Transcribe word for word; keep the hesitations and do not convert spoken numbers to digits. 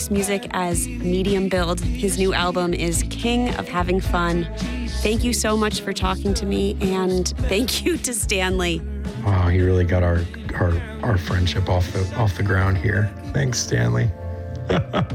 makes music as Medium Build. His new album is King of Having Fun. Thank you so much for talking to me, and thank you to Stanley. Wow, he really got our our our friendship off the off the ground here. Thanks, Stanley.